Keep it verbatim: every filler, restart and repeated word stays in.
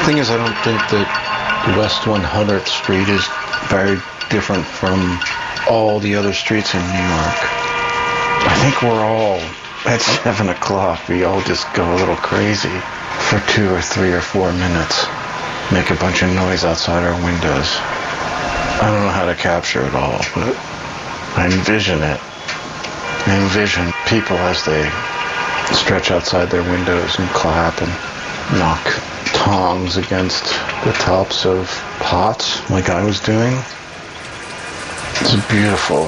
thing is, I don't think that West one hundredth Street is very different from all the other streets in New York. I think we're all, at seven o'clock, we all just go a little crazy for two or three or four minutes. Make a bunch of noise outside our windows. I don't know how to capture it all, but I envision it. I envision people as they stretch outside their windows and clap and knock tongs against the tops of pots like I was doing. It's beautiful.